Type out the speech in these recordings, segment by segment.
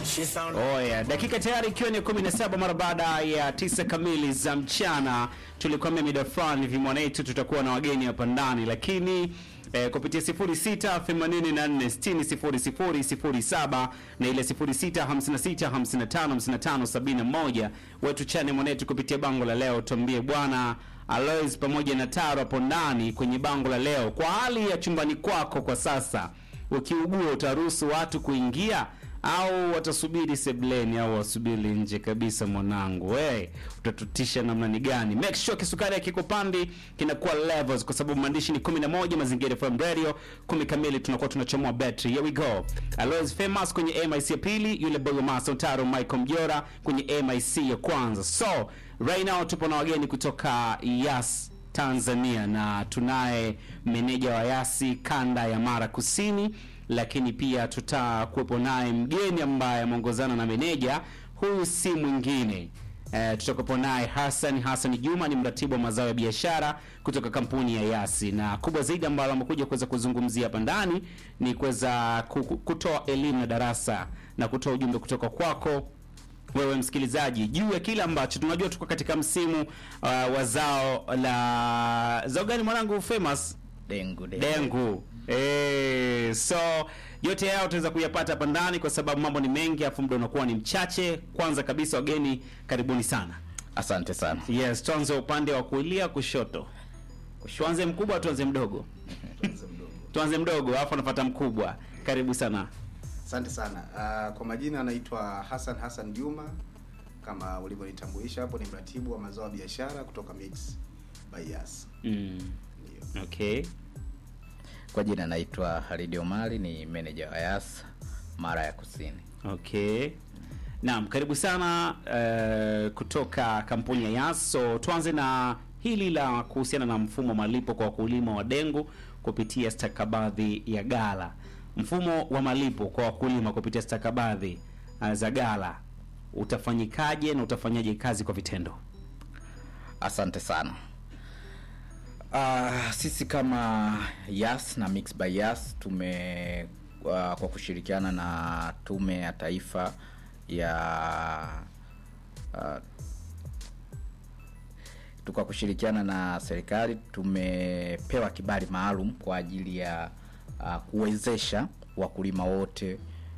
Oh yeah, dakika tayari ikiwa ni 17 mara baada ya 9 kamili za mchana. Tulikuwa mida fulani hivi mwanetu tutakuwa na wageni hapa ndani, lakini kupitia 0684600007 na ile 0656555571 wetu chane mwanetu kupitia bango la leo. Tuambie bwana Alois pamoja na Taro hapo ndani kwenye bango la leo, kwa hali ya chumbani kwako kwa sasa, ukiugua utaruhusu watu kuingia au watasubiri sebleni au wasubiri nje kabisa? Mwanangu utatutisha namna ni gani? Make sure kisukari ya kikopandi kinakuwa levels, kwa sababu maandishi ni 11 Mazingira FM Radio 10 kamili tunakuwa tunachomoa battery. Here we go. Alois Famous kwenye MIC ya pili, yule Bogo Master Taro Michael Mjora kwenye MIC ya kwanza. So right now tupo na wageni kutoka Yas Tanzania, na tunaye meneja wa Yasi kanda ya Mara Kusini, lakini pia tutakuwepo naye mgeni ambaye ameongozana na meneja. Huyu si mwingine, tutakuwepo naye Hassan Juma, ni mratibu wa mazao ya biashara kutoka kampuni ya Yasi, na kubwa zaidi ambalo amekuja kuweza kuzungumzia hapa ndani ni kuweza kutoa elimu na darasa na kutoa ujumbe kutoka kwako wewe msikilizaji juu ya kile ambacho tunajua. Tuko katika msimu wa zao gani mwanangu Famous? Dengu. So yote yao tutaweza kuyapata hapa ndani kwa sababu mambo ni mengi afu muda unakuwa ni mchache. Kwanza kabisa wageni, karibuni sana. Asante sana. Yes, tuanze upande wa kulia kushoto. Tuanze mkubwa, tuanze mdogo. Tuanze mdogo afu nafuata mkubwa. Karibu sana. Asante sana. Kwa majina anaitwa Hassan Juma, kama ulivyonitambulisha hapo, ni mratibu wa mazao ya biashara kutoka Mix by Yas. Okay. Kwa jina naitwa Halidi Omari, ni manager wa Yas Mara ya Kusini. Okay. Naam, karibu sana kutoka kampuni ya Yas. So tuanze na hili la kuhusiana na mfumo wa malipo kwa wakulima wa dengu kupitia stakabadhi ya ghala. Mfumo wa malipo kwa wakulima kupitia stakabadhi za ghala utafanyikaje na utafanyaje kazi kwa vitendo? Asante sana. Sisi kama Yas na Mix by Yas kwa kushirikiana na Tume ya Taifa ya kushirikiana na serikali tumepewa kibali maalum kwa ajili ya kuwezesha wakulima wote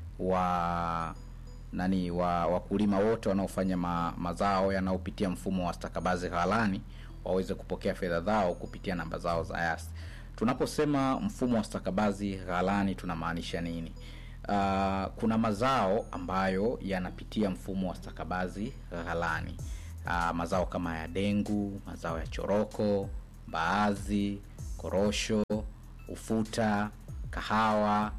wakulima wote wanaofanya mazao yanayopitia mfumo wa stakabadhi ghalani waweze kupokea fedha zao kupitia namba zao za Yas. Tunaposema mfumo wa stakabadhi ghalani tunamaanisha nini? Kuna mazao ambayo yanapitia mfumo wa stakabadhi ghalani. Mazao kama ya dengu, mazao ya choroko, mbaazi, korosho, ufuta, kahawa,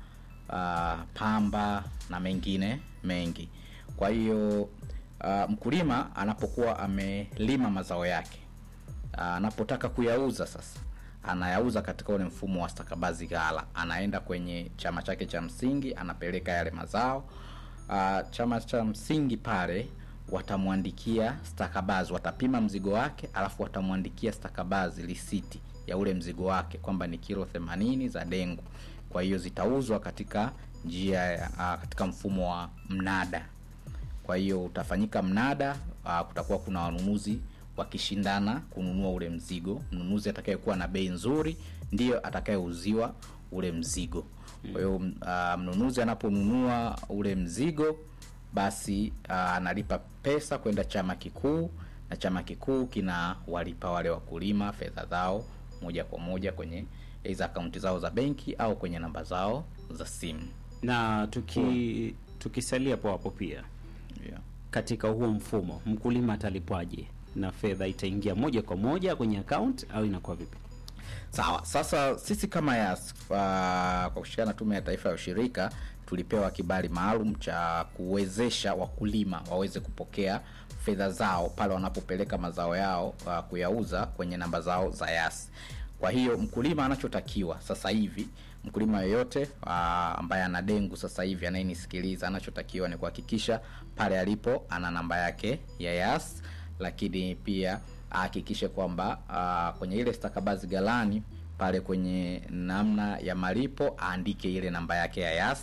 pamba na mengine mengi. Kwa hiyo mkulima anapokuwa amelima mazao yake, anapotaka kuyauza sasa, anayauza katika ule mfumo wa stakabadhi ghala. Anaenda kwenye chama chake cha msingi, anapeleka yale mazao. Chama cha msingi pale watamwandikia stakabadhi, watapima mzigo wake, alafu watamwandikia stakabadhi risiti ya ule mzigo wake kwamba ni kilo 80 za dengu. Kwa hiyo zitauzwa katika njia katika mfumo wa mnada. Kwa hiyo utafanyika mnada, kutakuwa kuna wanunuzi wakishindana kununua ule mzigo. Mnunuzi atakayekuwa na bei nzuri ndiyo atakayeuziwa ule mzigo. Kwa hiyo mnunuzi anaponunua ule mzigo, basi analipa pesa kwenda chama kikuu, na chama kikuu kinawalipa wale wakulima fedha zao moja kwa moja kwenye hizo akaunti zao za benki au kwenye namba zao za simu. Na tukisalia hapo pia, katika huo mfumo mkulima atalipwaje na fedha itaingia moja kwa moja kwenye account au inakuwa vipi? Sawa. Sasa sisi kama Yas kwa kushirikiana na Tume ya Taifa ya Ushirika tulipewa kibali maalum cha kuwezesha wakulima waweze kupokea fedha zao pale wanapopeleka mazao yao kuyauza kwenye namba zao za Yas. Kwa hiyo mkulima anachotakiwa sasa hivi, mkulima yeyote ambaye ana dengu sasa hivi anayenisikiliza, anachotakiwa ni kuhakikisha pale alipo ana namba yake ya Yas, lakini pia ahakikishe kwamba kwenye ile stakabadhi ghalani pale kwenye namna ya malipo aandike ile namba yake ya Yas.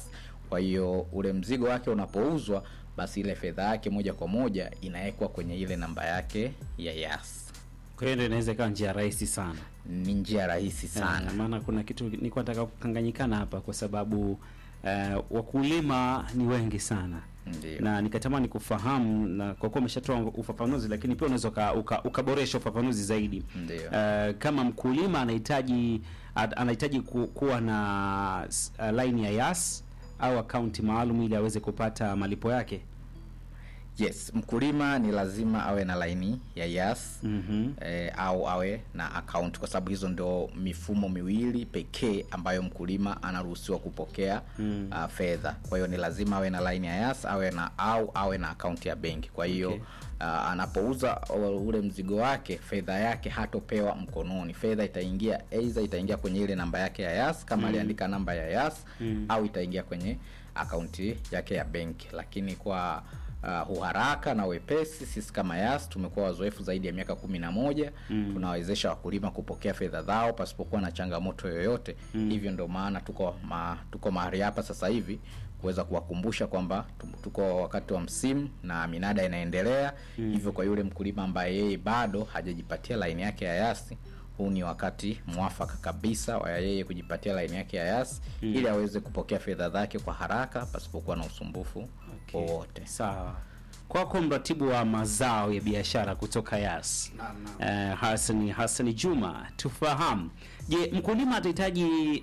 Kwa hiyo ule mzigo wake unapouzwa, basi ile fedha yake moja kwa moja inawekwa kwenye ile namba yake ya Yas. Kwa hiyo ndio inaweza kuwa njia rahisi sana. Ni njia rahisi sana. Maana kuna kitu nilikuwa nataka kukanganyikana hapa kwa sababu wakulima ni wengi sana. Ndiyo. Na nikatamani kufahamu, na kwa kuwa umeshatoa ufafanuzi, lakini pia unaweza ukaboresha ufafanuzi zaidi. Ndiyo. Kama mkulima anahitaji kuwa na line ya Yas au account maalum ili aweze kupata malipo yake. Yes, mkulima ni lazima awe na line ya Yas au awe na account, kwa sababu hizo ndio mifumo miwili pekee ambayo mkulima anaruhusiwa kupokea fedha. Kwa hiyo ni lazima awe na line ya Yas, awe na account ya benki. Kwa hiyo anapouza ule mzigo wake, fedha yake hatopewa mkononi. Fedha itaingia kwenye ile namba yake ya Yas kama aliandika namba ya Yas, au itaingia kwenye akaunti yake ya benki. Lakini kwa uharaka na wepesi, sisi kama Yas tumekuwa wazoefu zaidi ya miaka 11. Tunawezesha wakulima kupokea fedha zao pasipokuwa na changamoto yoyote. Hivyo ndio maana tuko mahali hapa sasa hivi kuweza kuwakumbusha kwamba tuko wakati wa msimu na minada inaendelea. Hivyo kwa yule mkulima ambaye yeye bado hajajipatia line yake ya Yas, huu ni wakati mwafaka kabisa wa yeye kujipatia line yake ya Yas ili aweze kupokea fedha zake kwa haraka pasipokuwa na usumbufu wowote. Sawa. Kwako mratibu wa mazao ya biashara kutoka Yas, Hassan Juma, tufahamu, je, mkulima atahitaji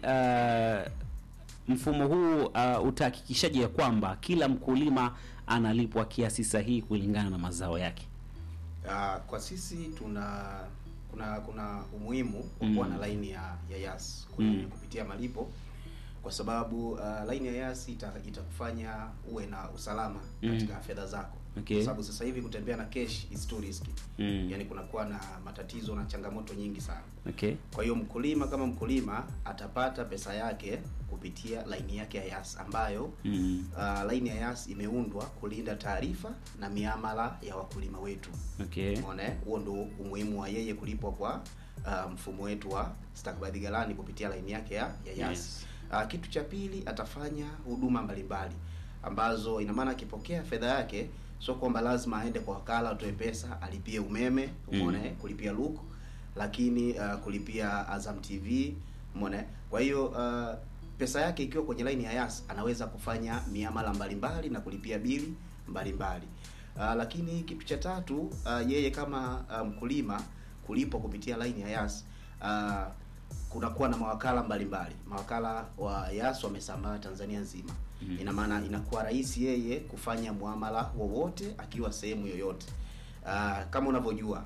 mfumo huu utahakikishaje ya kwamba kila mkulima analipwa kiasi sahihi kulingana na mazao yake? Kwa sisi kuna umuhimu wa kuwa na line ya Yas kupitia malipo, kwa sababu line ya Yas itakufanya uwe na usalama katika fedha zako. Kwa sababu sasa hivi kutembea na cash is too risky. Yaani kunakuwa na matatizo na changamoto nyingi sana. Kwa hiyo mkulima atapata pesa yake kupitia line yake ya Yas ambayo line ya Yas imeundwa kulinda taarifa na miamala ya wakulima wetu. Unaona, huo ndio umuhimu wa yeye kulipwa kwa mfumo wetu wa stakabadhi ghalani kupitia line yake ya Yas. Kitu cha pili, atafanya huduma mbalimbali ambazo ina maana akipokea fedha yake sio kwamba lazima aende kwa wakala atoe pesa, alipie umeme, umeona, kulipia luku, lakini kulipia Azam TV, umeona. Kwa hiyo pesa yake ikiwa kwenye line ya Yas anaweza kufanya miamala mbalimbali na kulipia bili mbalimbali. Lakini kitu cha tatu, yeye kama mkulima kulipwa kupitia line ya Yas, kunakuwa na mawakala mbalimbali. Mawakala wa Yas wamesambaa Tanzania nzima. Ina maana inakuwa rahisi yeye kufanya muamala wowote akiwa sehemu yoyote. Kama unavyojua,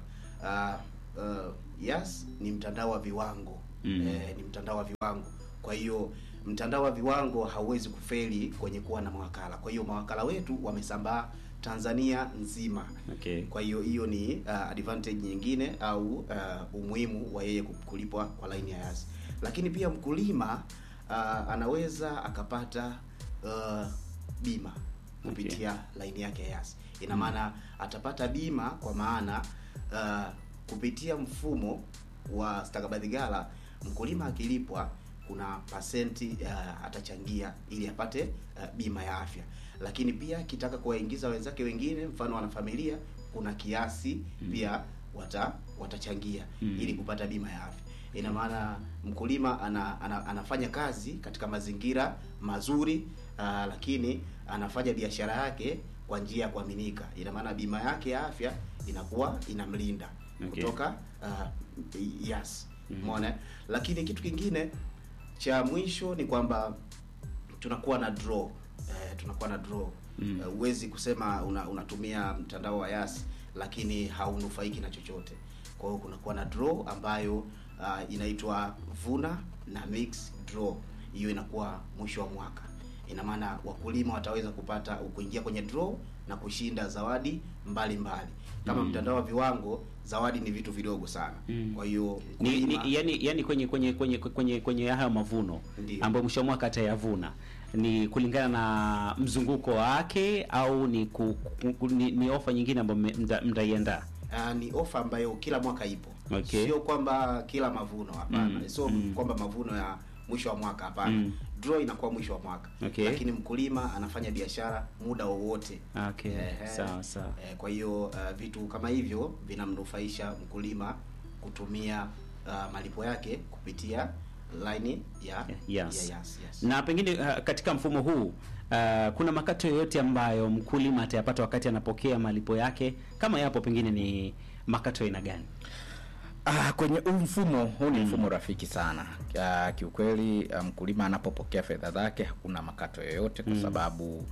Yas ni mtandao wa viwango. Ni mtandao wa viwango. Kwa hiyo mtandao wa viwango hauwezi kufeli kwenye kuwa na mawakala. Kwa hiyo mawakala wetu wamesambaa Tanzania nzima. Kwa hiyo ni advantage nyingine au umuhimu wa yeye kulipwa kwa line ya Yas. Lakini pia mkulima anaweza akapata bima kupitia line yake ya Yas. Ina maana atapata bima, kwa maana kupitia mfumo wa stakabadhi ghala, mkulima akilipwa kuna pasenti atachangia ili apate bima ya afya. Lakini pia kitaka kuwaingiza wenzake wengine, mfano wana familia, kuna kiasi pia watachangia ili kupata bima ya afya. Ina maana mkulima anafanya kazi katika mazingira mazuri, lakini anafanya biashara yake kwa njia ya kuaminika. Ina maana bima yake ya afya inakuwa inamlinda kutoka Yas. Umeona? Lakini kitu kingine cha mwisho ni kwamba tunakuwa na draw. Huwezi kusema unatumia mtandao wa Yas lakini haunufaiki na chochote. Kwa hiyo kunakuwa na draw ambayo inaitwa Vuna na Mix Draw. Hiyo inakuwa mwisho wa mwaka. Ina maana wakulima wataweza kuingia kwenye draw na kushinda zawadi mbalimbali. Kama mtandao wa viwango, zawadi ni vitu vidogo sana. Kwa hiyo yani kwenye haya mavuno ambayo mwisho wa mwaka atayavuna, ni kulingana na mzunguko wake au ni ofa nyingine ambayo mtaiandaa? Ni ofa ambayo kila mwaka ipo. Sio kwamba kila mavuno, hapana. Sio kwamba mavuno ya mwisho wa mwaka, hapana. draw inakuwa mwisho wa mwaka. Okay. Lakini mkulima anafanya biashara muda wowote. Okay. Sawa sawa. Kwa hiyo vitu kama hivyo vinamnufaisha mkulima kutumia malipo yake kupitia line ya Yes. Yes. Na pengine katika mfumo huu kuna makato yoyote ambayo mkulima atayapata wakati anapokea malipo yake? Kama yapo, pengine ni makato aina gani? Kwenye huu ni mfumo rafiki sana. Kiukweli mkulima anapopokea fedha zake hakuna makato yoyote kwa sababu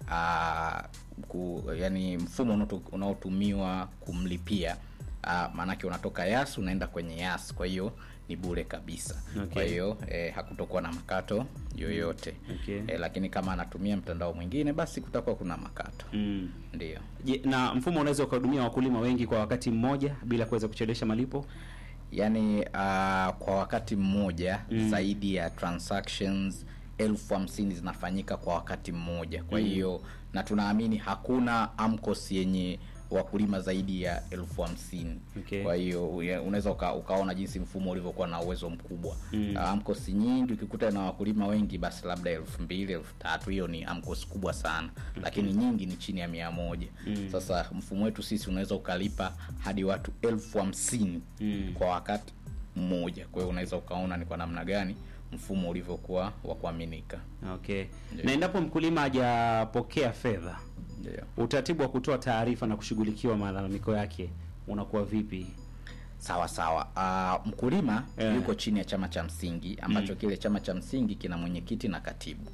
yani mfumo unaotumiwa kumlipia maanake unatoka Yas unaenda kwenye Yas, kwa hiyo ni bure kabisa. Okay. Kwa hiyo hakutokuwa na makato yoyote. Okay. Lakini kama anatumia mtandao mwingine basi kutakuwa kuna makato. Ndio. Na mfumo unaweza ukahudumia wakulima wengi kwa wakati mmoja bila kuweza kuchelewesha malipo? Yani kwa wakati mmoja zaidi ya transactions 50,000 zinafanyika kwa wakati mmoja. Kwa hiyo na tunaamini hakuna AMCOS yenye wakulima zaidi ya 50,000. Okay. Kwa hiyo unaweza ukaona jinsi mfumo ulivyokuwa na uwezo mkubwa. AMCOS nyingi ukikuta na wakulima wengi basi labda 2,000, 3,000, hiyo ni AMCOS kubwa sana. Lakini nyingi ni chini ya 100. Sasa mfumo wetu sisi unaweza ukalipa hadi watu 50,000 kwa wakati mmoja. Kwa hiyo unaweza ukaona ni kwa namna gani mfumo ulivyokuwa wa kuaminika. Okay. Na endapo mkulima hajapokea fedha, utaratibu wa kutoa taarifa na kushughulikiwa malalamiko yake unakuwa vipi? Sawa. Mkulima yuko chini ya chama cha msingi ambacho kile chama cha msingi kina mwenyekiti na katibu.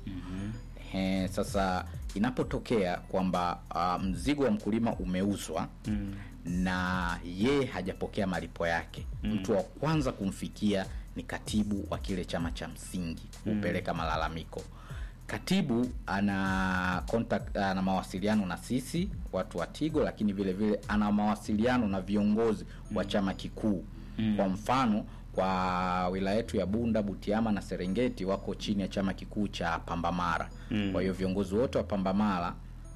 Sasa inapotokea kwamba mzigo wa mkulima umeuzwa na ye hajapokea malipo yake, mtu wa kwanza kumfikia ni katibu wa kile chama cha msingi kupeleka malalamiko. Katibu ana contact, ana mawasiliano na sisi watu wa Tigo, lakini vile vile ana mawasiliano na viongozi wa chama kikuu. Kwa mfano kwa wilaya yetu ya Bunda, Butiama na Serengeti wako chini ya chama kikuu cha Pambamara. Kwa hiyo viongozi wote wa Pambamara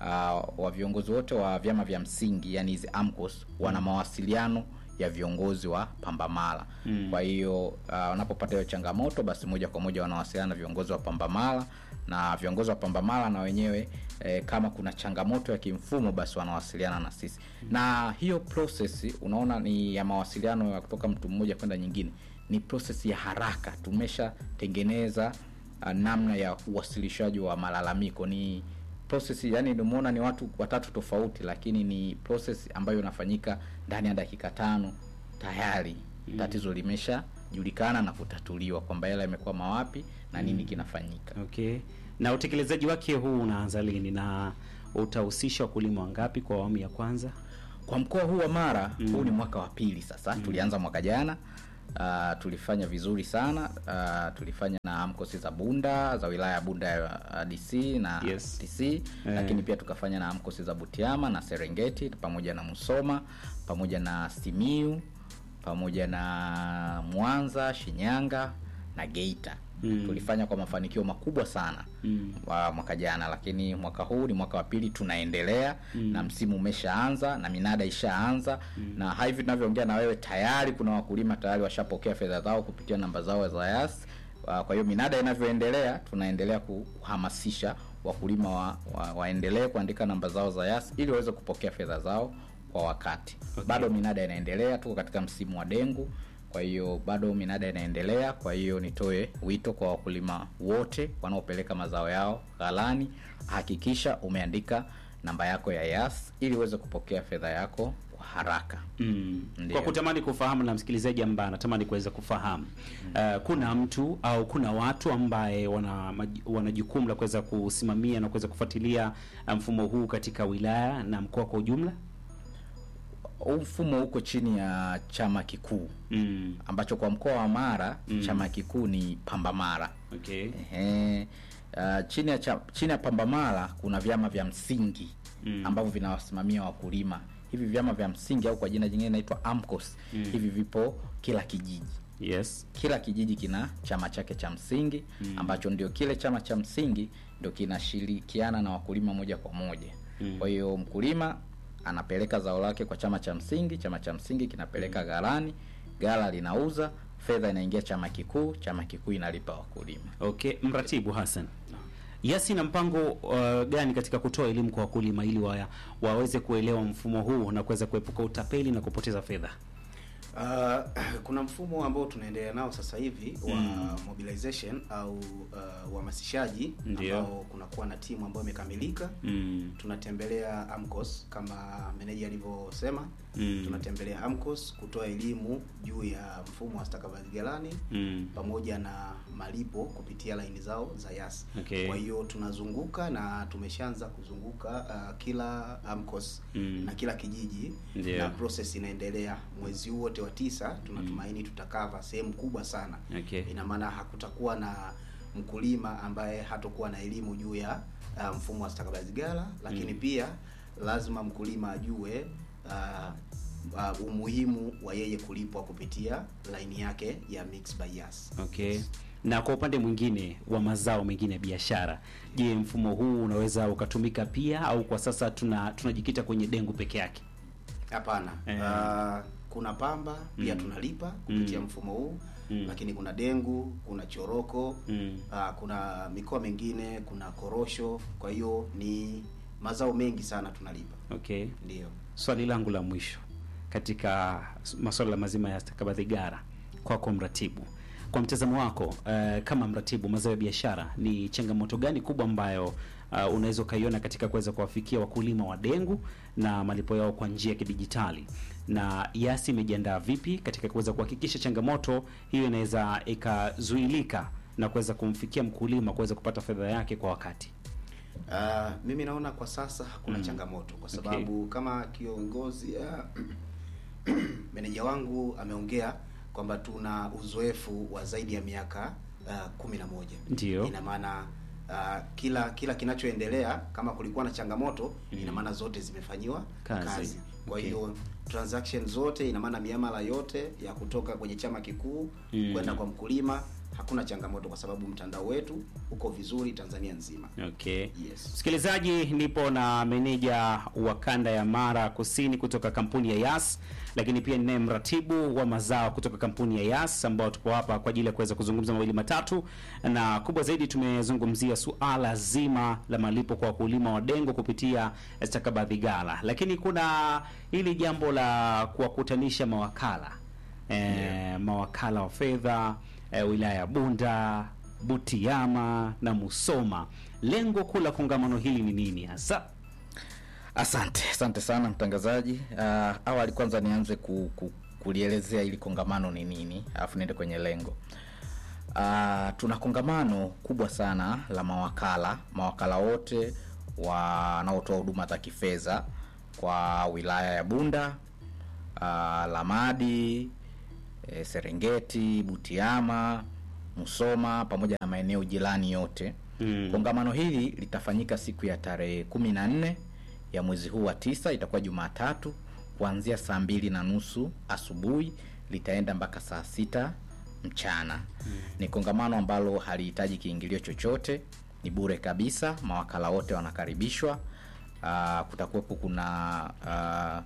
wa viongozi wote wa vyama vya msingi yani hizi AMCOS wana mawasiliano ya viongozi wa Pambamara. Kwa hiyo wanapopata hiyo changamoto basi moja kwa moja wanawasiliana na viongozi wa Pambamara, na viongozi wa Pambamara na wenyewe kama kuna changamoto ya kimfumo basi wanawasiliana na sisi. Na hiyo process unaona ni ya mawasiliano ya kutoka mtu mmoja kwenda nyingine, ni process ya haraka. Tumeshatengeneza namna ya uwasilishaji wa malalamiko. Ni process yani nimeona ni watu watatu tofauti, lakini ni process ambayo inafanyika ndani ya dakika 5 tayari tatizo limeshajulikana na kutatuliwa kwamba hela imekuwa mawapi na nini kinafanyika. Okay. Na utekelezaji wake huu unaanza lini na utahusisha wakulima wangapi kwa awamu ya kwanza? Kwa mkoa huu wa Mara huu ni mwaka wa pili sasa. Tulianza mwaka jana. Tulifanya vizuri sana. Tulifanya na AMCOS za Bunda, za wilaya ya Bunda ya DC na TC, lakini pia tukafanya na AMCOS za Butiama na Serengeti pamoja na Musoma, pamoja na Simiyu, pamoja na Mwanza, Shinyanga na Geita. Tulifanya kwa mafanikio makubwa sana mwaka jana, lakini mwaka huu ni mwaka wa pili tunaendelea na msimu umeshaanza na minada ishaanza na hivi tunavyoongea na wewe tayari kuna wakulima tayari washapokea fedha zao kupitia namba zao za Yas. Kwa hiyo minada inavyoendelea tunaendelea kuhamasisha wakulima waendelee kuandika namba zao za Yas ili waweze kupokea fedha zao kwa wakati. Okay. Bado minada inaendelea, tuko katika msimu wa dengu. Kwa hiyo bado minada inaendelea. Kwa hiyo nitoe wito kwa wakulima wote wanaopeleka mazao yao ghalani, hakikisha umeandika namba yako ya Yas ili uweze kupokea fedha yako kwa haraka. Kwa kutamani kufahamu na msikilizaji ambaye anatamani kuweza kufahamu, kuna mtu au kuna watu ambaye wana jukumu la kuweza kusimamia na kuweza kufuatilia mfumo huu katika wilaya na mkoa kwa ujumla? Mfumo uko chini ya chama kikuu ambacho kwa mkoa wa Mara chama kikuu ni Pambamara. Okay. Chini ya Pambamara kuna vyama vya msingi ambavyo vinawasimamia wakulima. Hivi vyama vya msingi au kwa jina jingine inaitwa AMCOS. Hivi vipo kila kijiji. Yes. Kila kijiji kina chama chake cha msingi ambacho ndio kile chama cha msingi ndio kinashirikiana na wakulima moja kwa moja. Kwa hiyo mkulima anapeleka zao lake kwa chama cha msingi kinapeleka ghalani, ghala linauza, fedha inaingia chama kikuu inalipa wakulima. Okay, mratibu Hassan. Yasi na mpango gani katika kutoa elimu kwa wakulima ili waweze kuelewa mfumo huu na kuweza kuepuka utapeli na kupoteza fedha? Kuna mfumo ambao tunaendelea nao sasa hivi wa mobilization au uhamasishaji, ambao kunakuwa na timu ambayo imekamilika. Tunatembelea AMCOS kama meneja alivyosema. Tunatembelea AMCOS kutoa elimu juu ya mfumo wa stakabadhi ghalani pamoja na malipo kupitia laini zao za Yas. Okay. Kwa hiyo tunazunguka na tumeshaanza kuzunguka kila AMCOS na kila kijiji. Na process inaendelea. Mwezi huu wote wa 9 tunatumaini tutakava sehemu kubwa sana. Okay. Ina maana hakutakuwa na mkulima ambaye hatakuwa na elimu juu ya mfumo wa stakabadhi ghala, lakini pia lazima mkulima ajue umuhimu wa yeye kulipwa kupitia line yake ya Mixx by Yas. Okay. Na kwa upande mwingine wa mazao mengine ya biashara, je, mfumo huu unaweza ukatumika pia au kwa sasa tunajikita kwenye dengu peke yake? Hapana. Kuna pamba pia tunalipa kupitia mfumo huu. Lakini kuna dengu, kuna choroko, kuna mikoa mengine, kuna korosho. Kwa hiyo ni mazao mengi sana tunalipa. Okay. Ndio. Swali langu la mwisho katika masuala mazima ya stakabadhi ghala kwako mratibu. Kwa mtazamo wako kama mratibu mazao ya biashara, ni changamoto gani kubwa ambayo unaweza kaiona katika kuweza kuwafikia wakulima wa dengu na malipo yao kwa njia ya kidijitali? Na Yasi imejiandaa vipi katika kuweza kuhakikisha changamoto hiyo inaweza ikazuilika na kuweza kumfikia mkulima kuweza kupata fedha yake kwa wakati? Mimi naona kwa sasa hakuna changamoto kwa sababu kama kiongozi meneja wangu ameongea kwamba tuna uzoefu wa zaidi ya miaka 11. Ndio. Ina maana kila kinachoendelea, kama kulikuwa na changamoto, ina maana zote zimefanyiwa kazi. Kwa hiyo transaction zote, ina maana miamala yote ya kutoka kwenye chama kikuu kwenda kwa mkulima, hakuna changamoto kwa sababu mtandao wetu uko vizuri Tanzania nzima. Okay. Yes. Msikilizaji, nipo na meneja wa kanda ya Mara Kusini kutoka kampuni ya Yas, lakini pia ninaye mratibu wa mazao kutoka kampuni ya Yas, ambao tupo hapa kwa ajili ya kuweza kuzungumza mawili matatu, na kubwa zaidi tumezungumzia suala zima la malipo kwa wakulima wa dengu kupitia stakabadhi ghala. Lakini kuna hili jambo la kuwakutanisha mawakala mawakala wa fedha wilaya ya Bunda, Butiama na Musoma. Lengo kuu la kongamano hili ni nini hasa? Asante sana mtangazaji. Awali kwanza nianze kulielezea ili kongamano ni nini, alafu niende kwenye lengo. Tuna kongamano kubwa sana la mawakala wote wanaotoa huduma za kifedha kwa wilaya ya Bunda, Lamadi, Serengeti, Butiama, Musoma pamoja na maeneo jirani yote. Kongamano hili litafanyika siku ya tarehe 14 ya mwezi huu wa 9, itakuwa Jumatatu, kuanzia saa 2:30 asubuhi litaenda mpaka saa 6 mchana. Ni kongamano ambalo halihitaji kiingilio chochote, ni bure kabisa, mawakala wote wanakaribishwa. Kutakuwepo kuna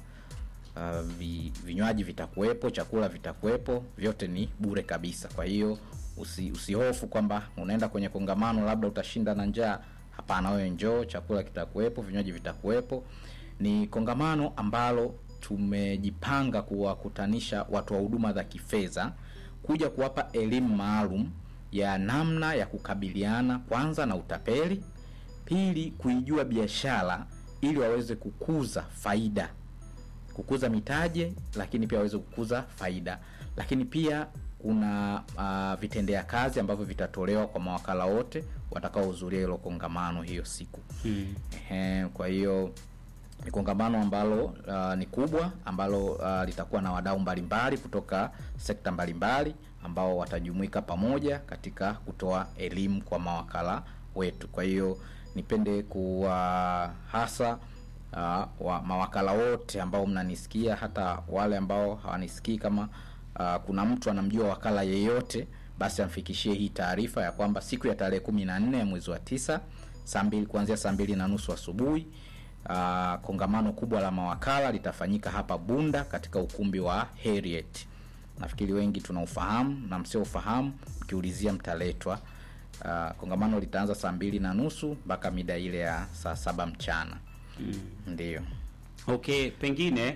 vinywaji vitakuwepo, chakula vitakuwepo, vyote ni bure kabisa. Kwa hiyo usihofu kwamba unaenda kwenye kongamano labda utashinda na njaa. Hapana, wewe njoo, chakula kitakuwepo, vinywaji vitakuwepo. Ni kongamano ambalo tumejipanga kuwakutanisha watu wa huduma za kifedha, kuja kuwapa elimu maalum ya namna ya kukabiliana kwanza na utapeli, pili kuijua biashara ili waweze kukuza faida, kukuza mitaji, lakini pia waweze kukuza faida. Lakini pia kuna vitendea kazi ambavyo vitatolewa kwa mawakala wote watakaohudhuria hilo kongamano hiyo siku. Kwa hiyo ni kongamano ambalo ni kubwa, ambalo litakuwa na wadau mbalimbali kutoka sekta mbalimbali ambao watajumuika pamoja katika kutoa elimu kwa mawakala wetu. Kwa hiyo nipende hasa wa mawakala wote ambao mnanisikia, hata wale ambao hawanisikii, kama kuna mtu anamjua wakala yeyote, basi amfikishie hii taarifa ya kwamba siku ya tarehe 14 ya mwezi wa 9 kuanzia saa 2:30 asubuhi kongamano kubwa la mawakala litafanyika hapa Bunda katika ukumbi wa Harriet. nafikiri wengi tunaufahamu, na msiofahamu mkiulizia mtaletwa. Kongamano litaanza saa 2:30 mpaka mida ile ya saa 7 mchana. Ndio. Okay, pengine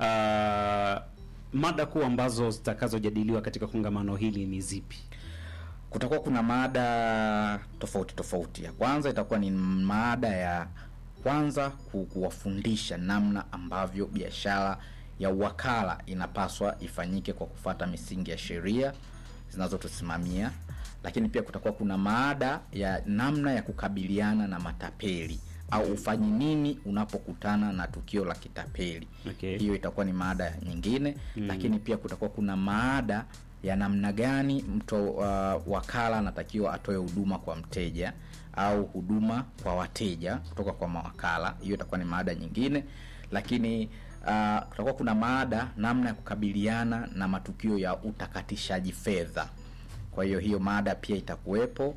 mada kuu ambazo zitakazojadiliwa katika kongamano hili ni zipi? Kutakuwa kuna mada tofauti. Ya kwanza itakuwa ni mada ya kwanza kuwafundisha namna ambavyo biashara ya uwakala inapaswa ifanyike kwa kufuata misingi ya sheria zinazotusimamia. Lakini pia kutakuwa kuna mada ya namna ya kukabiliana na matapeli au ufanye nini unapokutana na tukio la kitapeli. Okay. Hiyo itakuwa ni mada nyingine. Lakini pia kutakuwa kuna mada ya namna gani mtu wakala anatakiwa atoe huduma kwa mteja au huduma kwa wateja kutoka kwa mawakala. Hiyo itakuwa ni mada nyingine. Lakini kutakuwa kuna mada namna ya kukabiliana na matukio ya utakatishaji fedha. Kwa hiyo mada pia itakuwepo,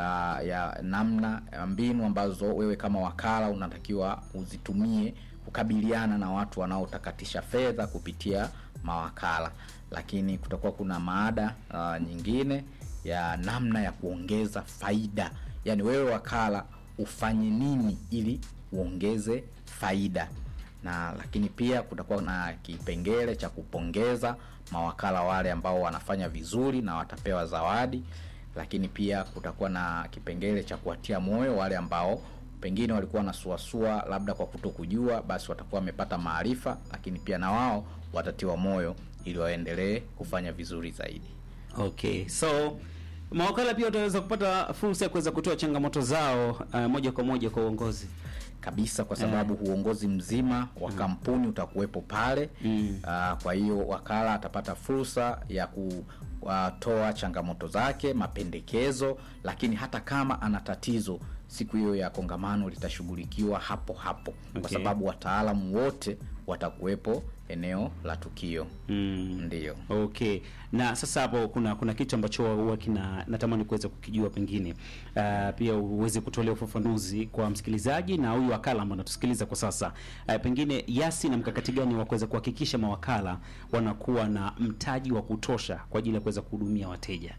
ya namna mbinu ambazo wewe kama wakala unatakiwa uzitumie kukabiliana na watu wanaotakatisha fedha kupitia mawakala. Lakini kutakuwa kuna mada nyingine ya namna ya kuongeza faida. Yaani wewe wakala ufanye nini ili uongeze faida. Lakini pia kutakuwa na kipengele cha kupongeza mawakala wale ambao wanafanya vizuri na watapewa zawadi. Lakini pia kutakuwa na kipengele cha kuwatia moyo wale ambao pengine walikuwa nasuasua labda kwa kutokujua, basi watakuwa wamepata maarifa, lakini pia na wao watatiwa moyo ili waendelee kufanya vizuri zaidi. Okay. So mawakala pia wataweza kupata fursa ya kuweza kutoa changamoto zao moja kwa moja kwa uongozi kabisa, kwa sababu uongozi mzima wa kampuni utakuwepo pale. Kwa hiyo wakala atapata fursa ya kutoa changamoto zake, mapendekezo, lakini hata kama ana tatizo, siku hiyo ya kongamano litashughulikiwa hapo. Okay. Kwa sababu wataalamu wote watakuwepo eneo la tukio. Ndio. Okay. Na sasa hapo kuna kitu ambacho huwa natamani kuweza kukijua, pengine pia uweze kutolea ufafanuzi kwa msikilizaji na huyu wakala ambaye anatusikiliza kwa sasa. Pengine Yasi na mkakati gani wa kuweza kuhakikisha mawakala wanakuwa na mtaji wa kutosha kwa ajili ya kuweza kuhudumia wateja?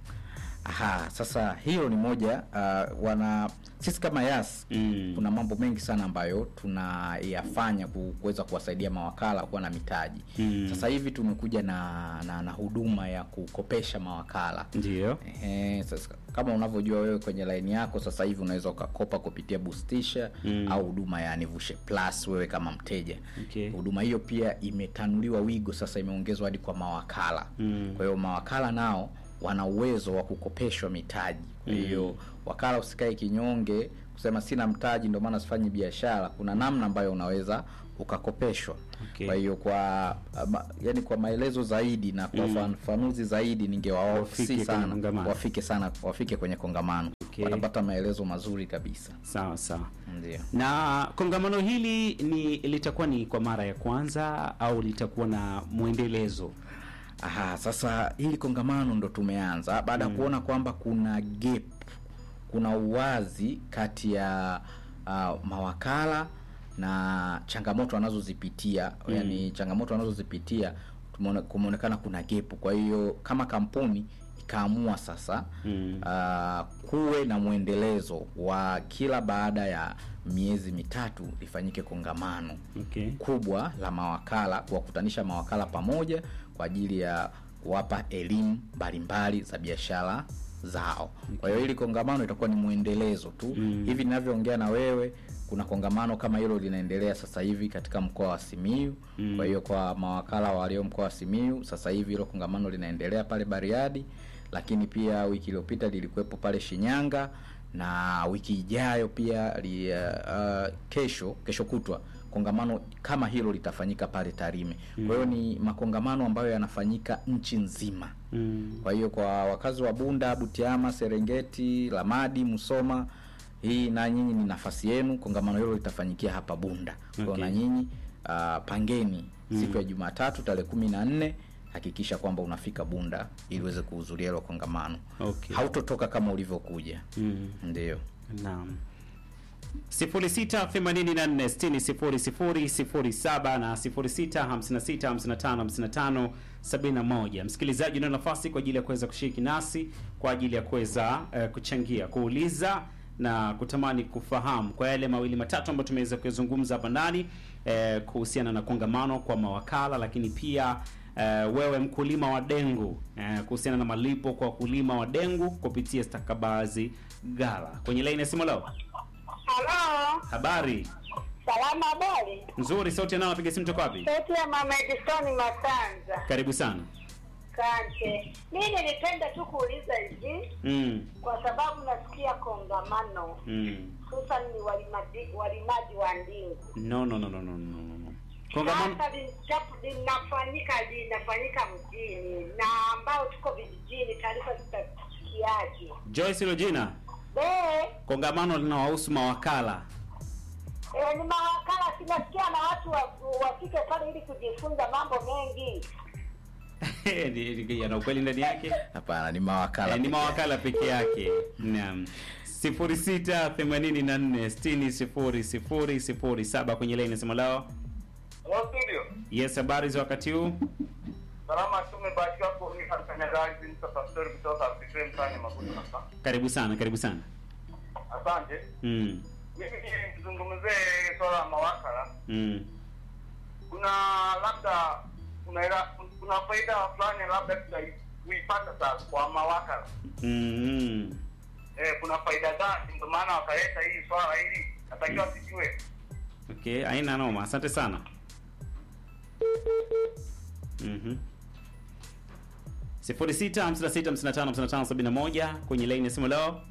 Sasa hiyo ni moja. Sisi kama Yas kuna mambo mengi sana ambayo tunayafanya kuweza kuwasaidia mawakala kuwa na mitaji. Sasa hivi tumekuja na huduma ya kukopesha mawakala. Ndio. Sasa kama unavyojua wewe kwenye line yako sasa hivi unaweza ukakopa kupitia Boostisha au huduma ya Nivushe Plus wewe kama mteja. Okay. Huduma hiyo pia imetanuliwa wigo, sasa imeongezwa hadi kwa mawakala. Kwa hiyo mawakala nao wana uwezo wa kukopeshwa mitaji. Kwa hiyo wakala usikae kinyonge kusema sina mtaji ndio maana sifanyi biashara. Kuna namna ambayo unaweza ukakopeshwa. Okay. Kwa hiyo kwa maelezo zaidi na kwa fafanuzi zaidi ningewaofisi sana wafike kwenye kongamano. Okay. Watapata maelezo mazuri kabisa. Sawa. Ndio. Na kongamano hili litakuwa ni kwa mara ya kwanza au litakuwa na muendelezo? Sasa hili kongamano ndo tumeanza baada ya kuona kwamba kuna gap, kuna uwazi kati ya mawakala na changamoto wanazozipitia. Yaani changamoto wanazozipitia kumeonekana kuna gap. Kwa hiyo kama kampuni ikaamua sasa kuwe na muendelezo wa kila baada ya miezi mitatu ifanyike kongamano. Okay. kubwa la mawakala, kuwakutanisha mawakala pamoja kwa ajili ya kuwapa elimu mbalimbali za biashara zao. Okay. Kwa hiyo hili kongamano itakuwa ni muendelezo tu. Hivi ninavyoongea na wewe kuna kongamano kama hilo linaendelea sasa hivi katika mkoa wa Simiyu. Kwa hiyo kwa mawakala walio mkoa wa Simiyu sasa hivi hilo kongamano linaendelea pale Bariadi, lakini pia wiki iliyopita lilikuwepo pale Shinyanga, na wiki ijayo pia kesho kutwa kongamano kama hilo litafanyika pale Tarime. Kwa hiyo ni makongamano ambayo yanafanyika nchi nzima. Kwa hiyo kwa wakazi wa Bunda, Butiama, Serengeti, Lamadi, Musoma, hii na nyinyi ni nafasi yenu. Kongamano hilo litafanyikia hapa Bunda. Kwa hiyo na nyinyi pangeni siku ya Jumatatu tarehe 14, hakikisha kwamba unafika Bunda ili uweze kuhudhuria hilo kongamano. Okay. Hautotoka kama ulivyokuja. Ndio. Naam. 0684600007 na 0656555571. Msikilizaji, una nafasi kwa ajili ya kuweza kushiriki nasi kwa ajili ya kuweza kuchangia, kuuliza na kutamani kufahamu kwa yale mawili matatu ambayo tumeweza kuzungumza hapa ndani kuhusiana na kongamano kwa mawakala, lakini pia wewe mkulima wa dengu kuhusiana na malipo kwa wakulima wa dengu kupitia stakabadhi ghala. Kwenye line ya simu leo. Halo. Habari? Salama, habari? Nzuri. Sauti nao napiga simu toka wapi? Sauti ya Mama Edison Masanza. Karibu sana. Kante. Mimi nilipenda tu kuuliza hivi. Kwa sababu nasikia kongamano. Hususan ni walimaji wa ndingu. No. Kongamano sasa linafanyika mjini na ambao tuko vijijini, taarifa zitasikiaje? Joyce Logina. Kongamano linawahusu mawakala. Ni mawakala, sinasikia na watu wafike pale ili kujifunza mambo mengi. Yana ukweli ndani yake? Hapana, ni mawakala. Ni mawakala peke yake. Naam. 0684600007 kwenye line nasema lao. Studio. Yes, habari za wakati huu? Salama, tumebakiwa kuonyesha mfanyakazi mtafsiri kutoka Afrika mtani Mabudu hapa. Karibu sana. Asante. Mimi nizungumzie swala la mawakala. Kuna labda kuna faida fulani labda tunaipata sasa kwa mawakala. Kuna faida gani ndio maana wakaleta hii swala hili natakiwa sijue. Okay, haina noma. Asante sana. 0656555571 kwenye line ya simu leo.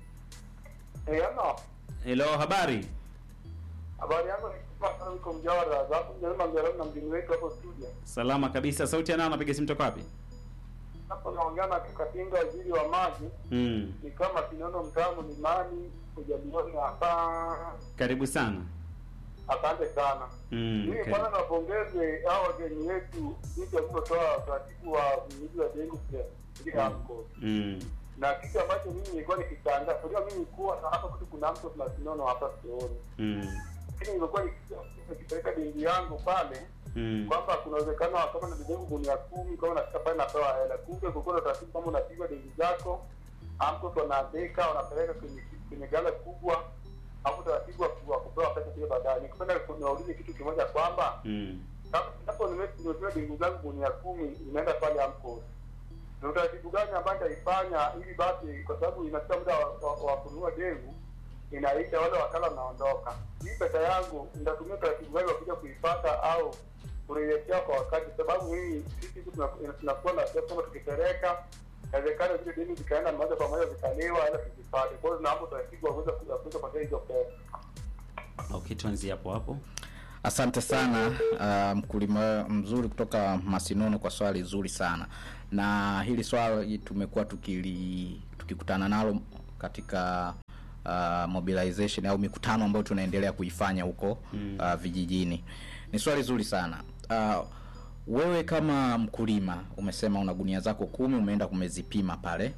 Hello, habari? Habari yangu ni kwa niko Mjawara, hapo mjema ngero na mjini wetu hapo studio. Salama kabisa. Sauti nao napiga simu toka wapi? Hapo naongea na Kakatinga, waziri wa maji. Ni kama Kinono Mtamu ni mani kujadiliana hapa. Karibu sana. Asante sana. Mimi kwanza napongeze hao wageni wetu jinsi walivyotoa utaratibu wa ununuzi wa dengu pia. Ndio hapo. Na kitu ambacho mimi nilikuwa nikitanga, kwa mimi kuwa hapa kitu kuna mtu tunasinono hapa sioni. Lakini nilikuwa nikipeleka dengu yangu pale kwamba kuna uwezekano kama na dengu gunia 10 kama unafika pale napewa hela. Kumbe kwa kuna utaratibu kama unapigwa dengu zako, mtu anadeka unapeleka kwenye gala kubwa. Hapo taratibu wa kupewa pesa hiyo baadaye. Nikipenda kuuliza kitu kimoja kwamba hapo nimepewa dengu zangu gunia 10 inaenda pale amko. Ni utaratibu gani ambao nitaifanya ili basi, kwa sababu inafika muda wa kununua dengu inaisha, wale wakala naondoka. Hii pesa yangu nitatumia taratibu gani kuja kuipata au kurejea kwa wakati? Sababu hii sisi tunakuwa na pesa kama tukipeleka inawezekana zile deni zikaenda moja kwa moja zikalewa ala tuzipate. Kwa hiyo tunaomba taratibu waweze kupata hizo pesa. Okay, tuanzie hapo. Asante sana mkulima mzuri kutoka Masinono kwa swali zuri sana. Na hili swali tumekuwa tukikutana nalo katika mobilization au mikutano ambayo tunaendelea kuifanya huko vijijini. Ni swali zuri sana. Wewe kama mkulima umesema una gunia zako 10 umeenda kumezipima pale.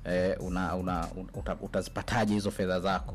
Utazipataje hizo fedha zako?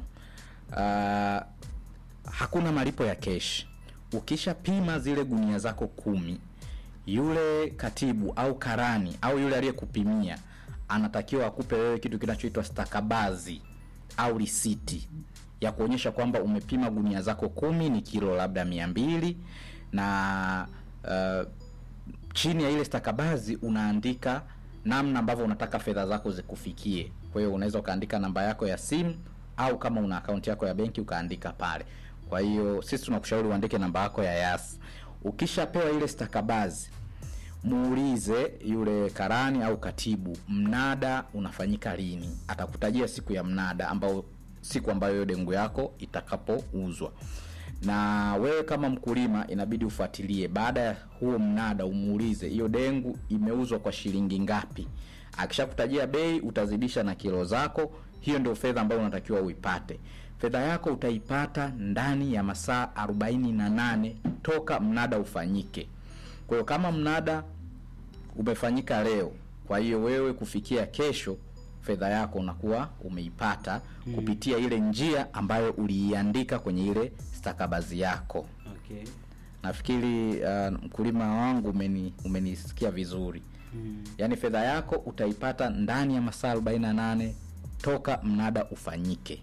Hakuna malipo ya cash. Ukishapima zile gunia zako 10, yule katibu au karani au yule aliyekupimia anatakiwa akupe wewe kitu kinachoitwa stakabadhi au risiti ya kuonyesha kwamba umepima gunia zako 10 ni kilo labda 200 na chini ya ile stakabadhi unaandika namna ambavyo unataka fedha zako zikufikie. Kwa hiyo unaweza ukaandika namba yako ya simu au kama una account yako ya benki ukaandika pale. Kwa hiyo sisi tunakushauri uandike namba yako ya Yas. Ukishapewa ile stakabadhi, muulize yule karani au katibu mnada unafanyika lini. Atakutajia siku ya mnada siku ambayo hiyo dengu yako itakapouzwa. Na wewe kama mkulima inabidi ufuatilie baada ya huo mnada, umuulize hiyo dengu imeuzwa kwa shilingi ngapi. Akishakutajia bei utazidisha na kilo zako, hiyo ndio fedha ambayo unatakiwa uipate. Fedha yako utaipata ndani ya masaa 48 toka mnada ufanyike. Kwa hiyo kama mnada umefanyika leo, kwa hiyo wewe kufikia kesho fedha yako unakuwa umeipata kupitia ile njia ambayo uliiandika kwenye ile stakabadhi yako. Okay. Nafikiri mkulima wangu umenisikia vizuri. Yaani fedha yako utaipata ndani ya masaa 48 toka mnada ufanyike.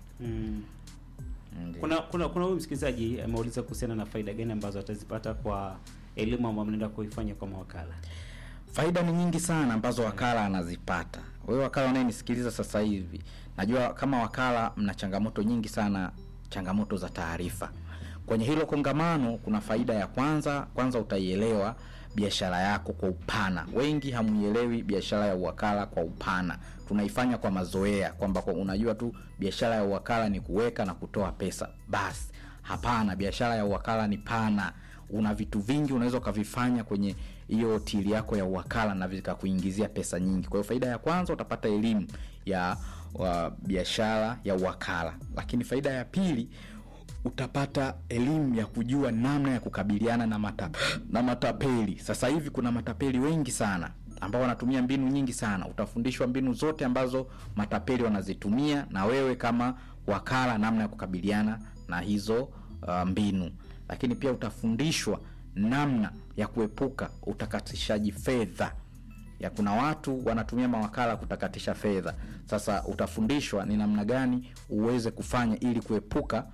Kuna huyu msikilizaji ameuliza kuhusiana na faida gani ambazo atazipata kwa elimu ambayo mnaenda kuifanya kwa mawakala. Faida ni nyingi sana ambazo wakala anazipata. Wewe wakala unayenisikiliza sasa hivi, najua kama wakala mna changamoto nyingi sana, changamoto za taarifa. Kwenye hilo kongamano kuna faida ya kwanza utaielewa biashara yako kwa upana. Wengi hamuielewi biashara ya uwakala kwa upana. Tunaifanya kwa mazoea kwamba unajua tu biashara ya uwakala ni kuweka na kutoa pesa. Basi, hapana, biashara ya uwakala ni pana. Una vitu vingi unaweza kuvifanya kwenye hiyo tili yako ya uwakala na vikakuingizia pesa nyingi. Kwa hiyo faida ya kwanza utapata elimu ya biashara ya uwakala. Lakini faida ya pili utapata elimu ya kujua namna ya kukabiliana na matapeli. Sasa hivi kuna matapeli wengi sana ambao wanatumia mbinu nyingi sana. Utafundishwa mbinu zote ambazo matapeli wanazitumia, na wewe kama wakala namna ya kukabiliana na hizo mbinu. Lakini pia utafundishwa namna ya kuepuka utakatishaji fedha. Ya kuna watu wanatumia mawakala kutakatisha fedha. Sasa utafundishwa ni namna gani uweze kufanya ili kuepuka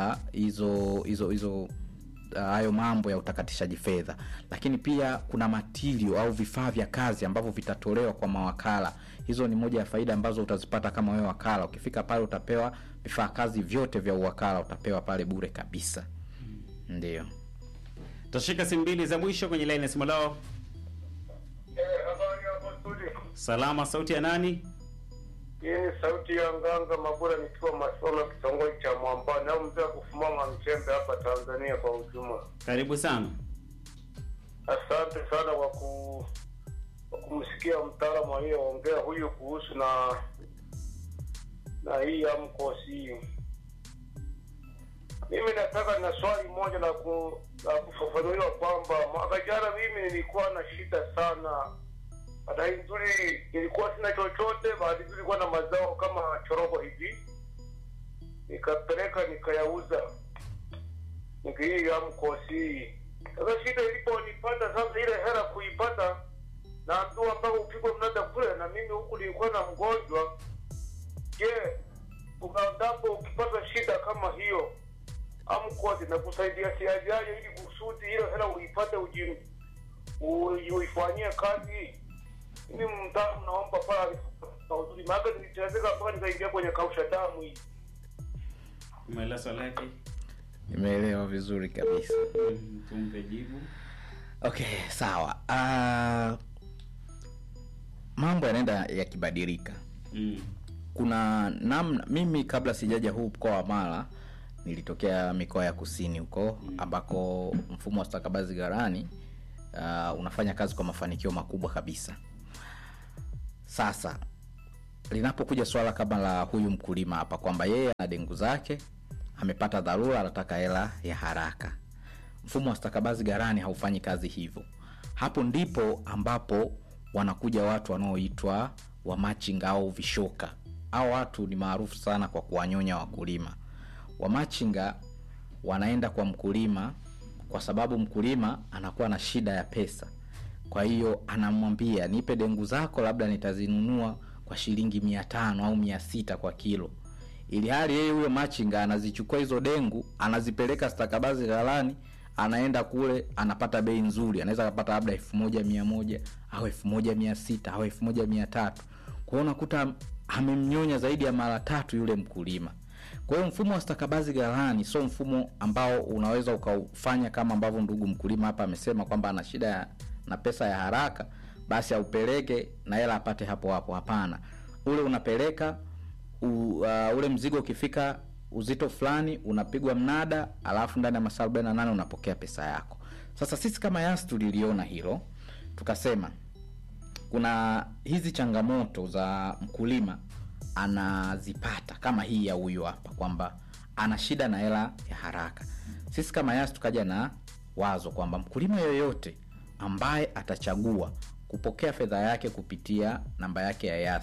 hayo mambo ya utakatishaji fedha. Lakini pia kuna material au vifaa vya kazi ambavyo vitatolewa kwa mawakala. Hizo ni moja ya faida ambazo utazipata kama wewe wakala. Ukifika pale utapewa vifaa kazi vyote vya uwakala, utapewa pale bure kabisa. Ndio. Tashika simu mbili za mwisho kwenye line ya simu lao. Habari hapo studio. Salama, sauti ya nani? Hii ni sauti ya Nganga Mabura nikiwa Masono, kitongoji cha Mwambani au mzee kufumama Mchembe hapa Tanzania kwa ujumla. Karibu sana. Asante sana kwa kumsikia mtaalamu aliyeongea huyu kuhusu na hii amkosi. Mimi nataka na swali moja la kufafanuliwa kwamba mwaka jana mimi nilikuwa na shida sana. Baadaye nzuri nilikuwa sina chochote, baadaye nilikuwa na mazao kama chorogo hivi. Nikapeleka nikayauza. Nikii amkosi. Sasa shida iliponipata sasa ile hela kuipata na mtu ambao upigwa mnada kule na mimi huku nilikuwa na mgonjwa. Je, unaendapo ukipata shida kama hiyo amkosi na kusaidia siajaje ili kusudi ile hela uipate uifanyie kazi? Mimi mtaalamu naomba pale uzuri maana nilitezeka mpaka nikaingia kwenye kausha damu hii. Umeelewa swali lake? Nimeelewa vizuri kabisa. Tumpe jibu. Okay, sawa. Mambo yanaenda yakibadilika. Kuna namna, mimi kabla sijaja huu mkoa wa Mara nilitokea mikoa ya kusini huko ambako mfumo wa stakabadhi ghalani unafanya kazi kwa mafanikio makubwa kabisa. Sasa linapokuja swala kama la huyu mkulima hapa kwamba yeye ana dengu zake, amepata dharura, anataka hela ya haraka, mfumo wa stakabadhi ghalani haufanyi kazi hivyo. Hapo ndipo ambapo wanakuja watu wanaoitwa wa matching au vishoka. Hao watu ni maarufu sana kwa kuwanyonya wakulima. Wa machinga wanaenda kwa mkulima kwa sababu mkulima anakuwa na shida ya pesa. Kwa hiyo anamwambia nipe dengu zako, labda nitazinunua kwa shilingi 500 au 600 kwa kilo. Ili hali yeye huyo machinga anazichukua hizo dengu, anazipeleka stakabadhi ghalani, anaenda kule anapata bei nzuri. Anaweza kupata labda 1100 au 1600 au 1300. Kwa hiyo unakuta amemnyonya zaidi ya mara 3 yule mkulima. Kwa hiyo mfumo wa stakabadhi ghalani sio mfumo ambao unaweza ukaufanya kama ambavyo ndugu mkulima hapa amesema kwamba ana shida na pesa ya haraka basi aupeleke na hela apate hapo hapo. Hapana. Ule unapeleka ule mzigo ukifika uzito fulani unapigwa mnada, alafu ndani ya masaa 48 unapokea pesa yako. Sasa sisi kama Yas tuliliona hilo, tukasema kuna hizi changamoto za mkulima anazipata kama hii ya huyu hapa kwamba ana shida na hela ya haraka. Sisi kama Yas tukaja na wazo kwamba mkulima yoyote ambaye atachagua kupokea fedha yake kupitia namba yake ya Yas,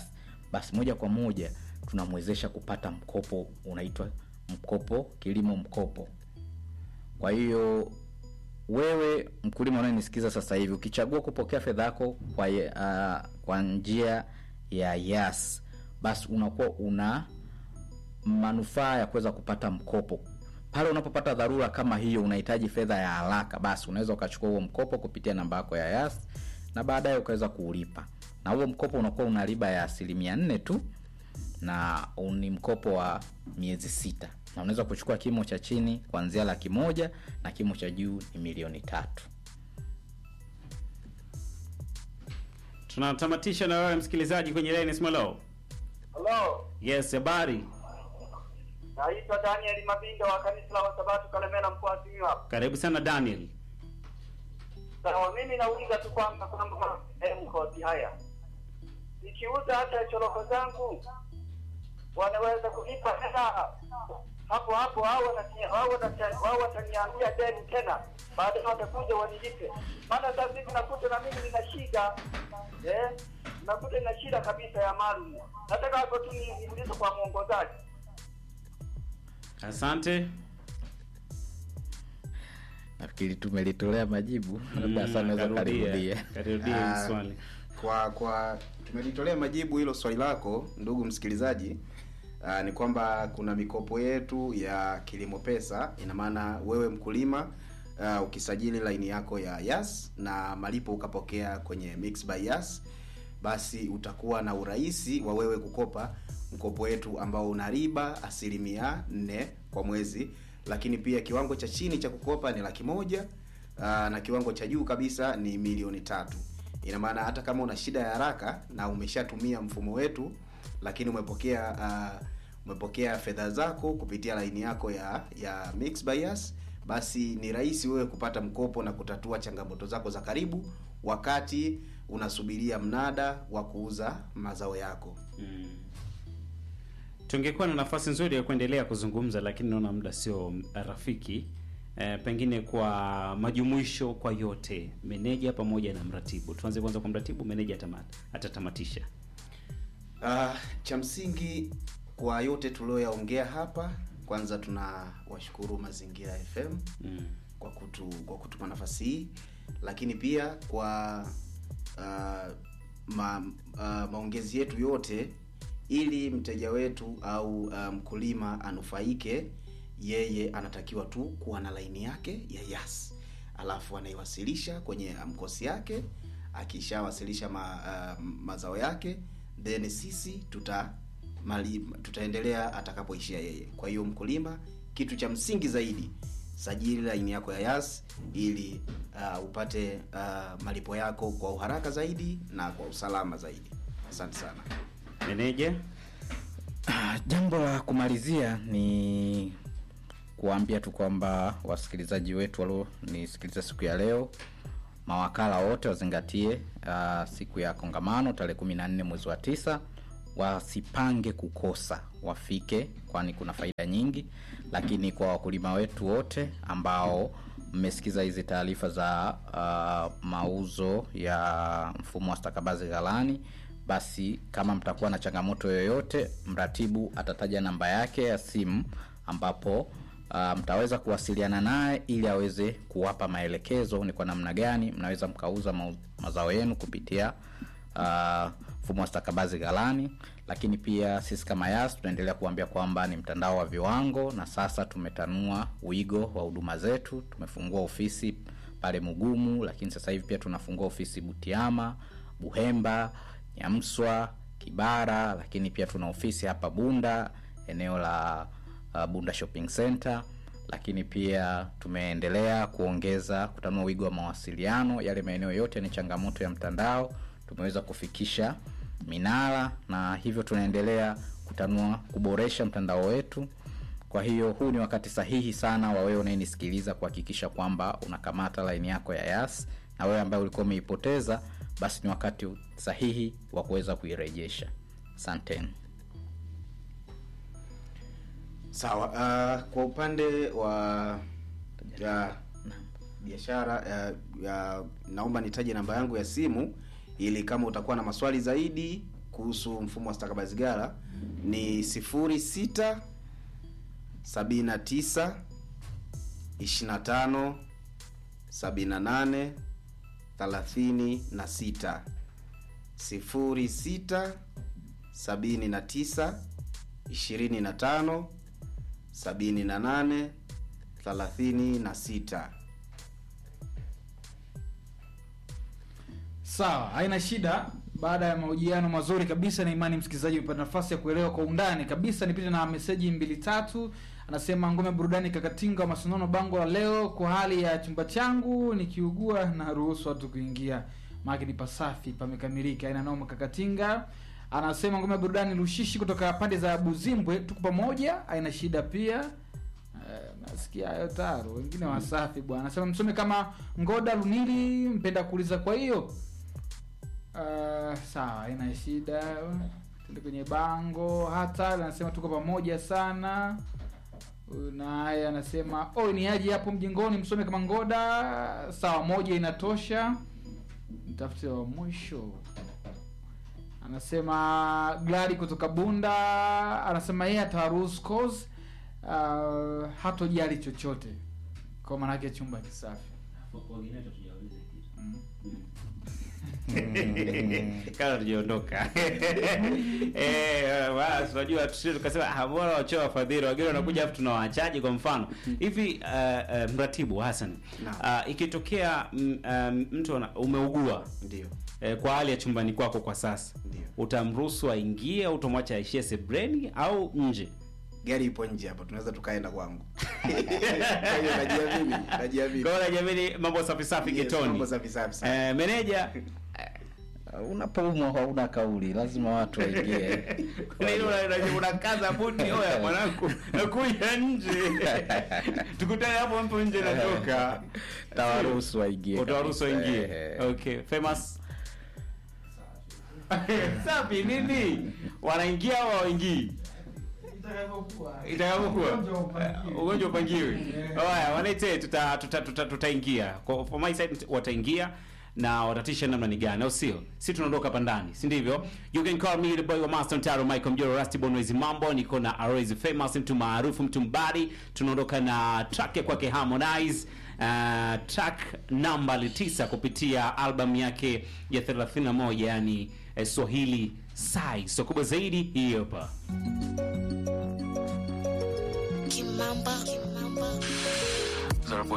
basi moja kwa moja tunamwezesha kupata mkopo unaitwa mkopo kilimo mkopo. Kwa hiyo wewe mkulima unayenisikiza sasa hivi, ukichagua kupokea fedha yako kwa njia ya Yas, basi unakuwa una manufaa ya kuweza kupata mkopo. Pale unapopata dharura kama hiyo, unahitaji fedha ya haraka, basi unaweza ukachukua huo mkopo kupitia namba yako ya Yas na baadaye ukaweza kuulipa. Na huo mkopo unakuwa una riba ya 4% tu, na ni mkopo wa miezi 6. Na unaweza kuchukua kimo cha chini kuanzia 100,000 na kimo cha juu ni 3,000,000. Tunatamatisha na wewe msikilizaji kwenye line Smalo. Hello. Yes, habari. Naitwa Daniel Mabindo wa kanisa la Sabato Kalemera mkoa wa Simiyu hapa. Karibu sana Daniel. Sawa, mimi nauliza tu kwamba mkosi haya. Nikiuza hata choroko zangu wanaweza kulipa hela hapo hapo au wataniambia deni tena baada ya watakuja wanilipe. Maana sasa hivi nakuta na mimi nina shida. Nakuta nina shida kabisa ya mali. Nataka hapo tu niulize kwa mwongozaji. Asante. Nafikiri tumelitolea majibu. Labda sana naweza kurudia. Karudia swali. Kwa tumelitolea majibu hilo swali lako ndugu msikilizaji. Ni kwamba kuna mikopo yetu ya Kilimo Pesa. Ina maana wewe mkulima ukisajili line yako ya Yas na malipo ukapokea kwenye Mix by Yas, basi utakuwa na urahisi wa wewe kukopa mkopo wetu ambao una riba 4% kwa mwezi. Lakini pia kiwango cha chini cha kukopa ni 100,000 na kiwango cha juu kabisa ni 3,000,000. Ina maana hata kama una shida ya haraka na umeshatumia mfumo wetu, lakini umepokea fedha zako kupitia line yako ya Mix by Yas, basi ni rahisi wewe kupata mkopo na kutatua changamoto zako za karibu wakati unasubiria mnada wa kuuza mazao yako. Tungekuwa na nafasi nzuri ya kuendelea kuzungumza, lakini naona muda sio rafiki. Pengine kwa majumuisho kwa yote, meneja pamoja na mratibu. Tuanze kwanza kwa mratibu, meneja atatamatisha. Cha msingi kwa yote tulioyaongea hapa, kwanza tunawashukuru Mazingira FM kwa kutupa nafasi hii, lakini pia kwa maongezi yetu yote, ili mteja wetu au mkulima anufaike, yeye anatakiwa tu kuwa na line yake ya Yas, alafu anaiwasilisha kwenye mkosi yake. Akishawasilisha mazao yake, then sisi tutaendelea atakapoishia yeye. Kwa hiyo mkulima, kitu cha msingi zaidi, sajili line yako ya Yas ili upate malipo yako kwa uharaka zaidi na kwa usalama zaidi. Asante sana. Meneja, jambo la kumalizia ni kuambia tu kwamba wasikilizaji wetu walionisikiliza siku ya leo, mawakala wote wazingatie siku ya kongamano tarehe 14 mwezi wa 9, wasipange kukosa, wafike, kwani kuna faida nyingi. Lakini kwa wakulima wetu wote ambao mmesikiza hizi taarifa za mauzo ya mfumo wa stakabadhi ghalani, basi kama mtakuwa na changamoto yoyote, mratibu atataja namba yake ya simu ambapo mtaweza kuwasiliana naye ili aweze kuwapa maelekezo ni kwa namna gani mnaweza mkauza mazao yenu kupitia mfumo wa stakabadhi ghalani. Lakini pia sisi kama Yas tunaendelea kuambia kwamba ni mtandao wa viwango, na sasa tumetanua wigo wa huduma zetu. Tumefungua ofisi pale Mugumu, lakini sasa hivi pia tunafungua ofisi Butiama, Buhemba, Nyamswa, Kibara, lakini pia tuna ofisi hapa Bunda, eneo la Bunda Shopping Center. Lakini pia tumeendelea kutanua wigo wa mawasiliano. Yale maeneo yote ni changamoto ya mtandao, tumeweza kufikisha minara, na hivyo tunaendelea kuboresha mtandao wetu. Kwa hiyo huu ni wakati sahihi sana wa wewe unayenisikiliza kuhakikisha kwamba unakamata line yako ya Yas, na wewe ambaye ulikuwa umeipoteza, basi ni wakati sahihi wa kuweza kuirejesha. Asanteni. Sawa. Kwa upande wa biashara naomba nitaje namba yangu ya simu ili kama utakuwa na maswali zaidi kuhusu mfumo wa stakabadhi ghala ni 06 79 25 78 36 06 79 25 78 36. Sawa, haina shida. Baada ya mahojiano mazuri kabisa, na imani msikilizaji umepata nafasi ya kuelewa kwa undani kabisa. Nipite na meseji 2-3. Anasema ngome burudani Kakatinga wa Masinono, bango la leo, kwa hali ya chumba changu nikiugua na ruhusu watu kuingia, maana ni pasafi, pamekamilika, haina noma Kakatinga. Anasema ngome burudani Lushishi kutoka pande za Buzimbwe, tuko pamoja, haina shida pia. Nasikia hayo taro, wengine wasafi bwana. Anasema msome kama Ngoda Lunili, mpenda kuuliza, kwa hiyo sawa, haina shida. Tuende kwenye bango. Hata anasema tuko pamoja sana. Naye anasema ni aje hapo mjengoni, msome kama Ngoda. Sawa, moja inatosha, mtafute wa mwisho. Anasema Gladi kutoka Bunda, anasema yeye ataruhusu cause hatojali chochote, kwa maana yake chumba kisafi. Kana tujaondoka. Wala unajua tukasema bora wachoa wafadhili wageni wanakuja afu tunawaachaje kwa mfano. Hivi mratibu Hassan, ikitokea mtu umeugua, ndio kwa hali ya chumbani kwako kwa sasa, ndio utamruhusu aingie au utamwacha aishie sebreni au nje? Gari ipo nje hapa, tunaweza tukaenda kwangu. Najiamini. Kwa najiamini, mambo safi safi getoni. Mambo safi safi. Meneja, unapoumwa hauna kauli, lazima watu waingie. Kuna ile unakaza buti, oya mwanangu, nakuja nje. Tukutane hapo mpo nje natoka. Tawaruhusu waingie. Utawaruhusu waingie. Okay, famous. Safi nini? Wanaingia au hawaingii? Itakapokuwa ugonjwa upangiwe. Haya, wanaite tutaingia. For my side wataingia na watatisha namna ni gani, au sio? Sisi tunaondoka hapa ndani, si ndivyo? You can call me the boy wa Master Taro, Michael Mjoro, Rusty Bonwezi mambo. Niko na Aroiz famous, mtu maarufu, mtu mbali. Tunaondoka na track ya kwake Harmonize, track number 9 kupitia album yake ya 31, yani Swahili Sai. So kubwa zaidi hii hapa. Kimamba.